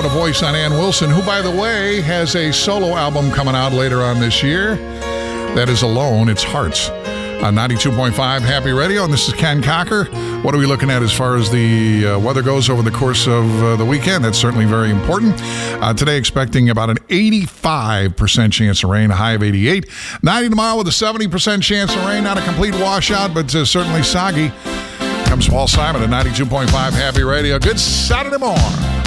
a voice on Ann Wilson, who, by the way, has a solo album coming out later on this year. That is Alone. It's Hearts on 92.5 Happy Radio. And this is Ken Cocker. What are we looking at as far as the weather goes over the course of the weekend? That's certainly very important. Today, expecting about an 85% chance of rain, a high of 88. 90 tomorrow with a 70% chance of rain. Not a complete washout, but certainly soggy. Comes Paul Simon at 92.5 Happy Radio. Good Saturday morning.